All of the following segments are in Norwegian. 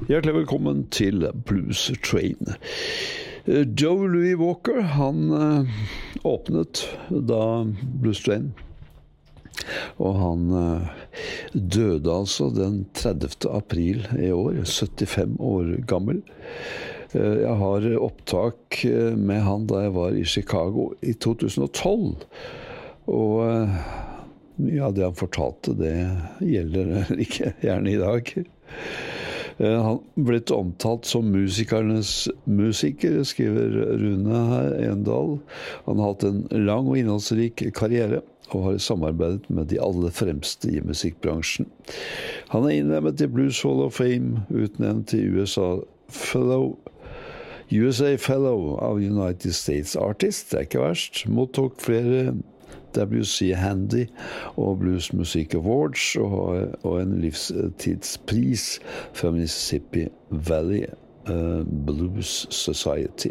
Hjertelig velkommen til Blues Train. Joe Louis Walker, han åpnet da Blues Train, og han døde altså den 30. april i år, 75 år gammel. Jeg har opptak med han da jeg var i Chicago i 2012, og mye av det han fortalte, det gjelder ikke gjerne i dag. Han blitt omtalt som musikernes musiker, skriver Rune her, Endal. Han har hatt en lang og innholdsrik karriere, og har samarbeidet med de aller fremste i musikkbransjen. Han innlemmet i Blues Hall of Fame, utnevnt til USA Fellow av United States Artists, det ikke verst. Mottok flere W.C. Handy og Blues Music Awards og en livstidspris fra Mississippi Valley Blues Society.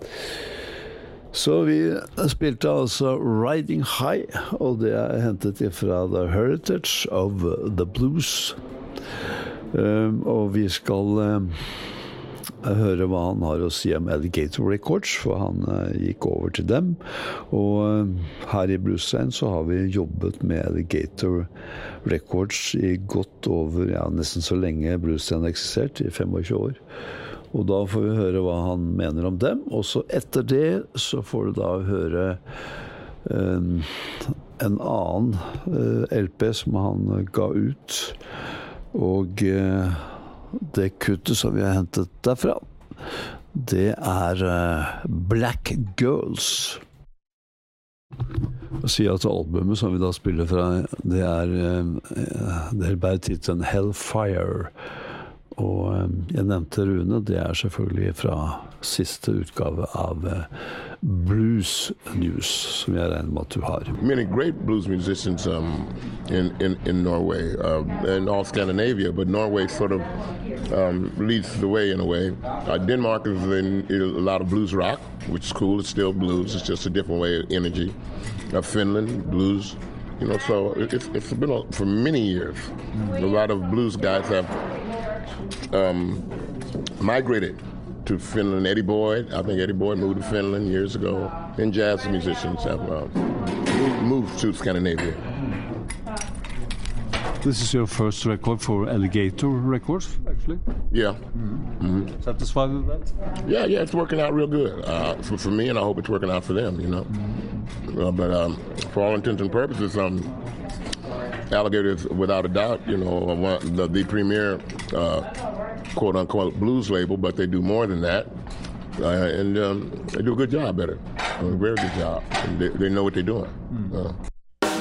Så vi spilte altså Riding High, og det hentet fra The Heritage of the Blues. Og vi skal høre hva han har å si om Alligator Records, for han gikk over til dem. Og her i Blues Train så har vi jobbet med Alligator Records i godt over, nesten så lenge Blues Train har eksistert, i 25 år. Og da får vi høre hva han mener om dem, og så etter det så får du da høre en annen LP som han ga ut, og det kuttet som vi har hentet derfra, det Black Girls. Jeg sier at albumet som vi da spiller fra, det bare titlen Hellfire. Og jeg nevnte Rune, det selvfølgelig fra siste utgave av Blues News, som jeg regner med at du har. Many great blues musicians in Norway, and all Scandinavia, but Norway sort of leads the way in a way. Denmark is in a lot of blues rock, which is cool. It's still blues. It's just a different way of energy. Finland, blues. You know, so it's been for many years. A lot of blues guys have migrated to Finland. Eddie Boyd, I think Eddie Boyd moved to Finland years ago. And jazz musicians have moved to Scandinavia. This is your first record for Alligator Records, actually? Yeah. Mm-hmm. Satisfied with that? Yeah, it's working out real good for me, and I hope it's working out for them, you know. But for all intents and purposes, Alligator is without a doubt, you know, the premier quote-unquote blues label, but they do more than that. And they do a good job at it. A very good job. They know what they're doing.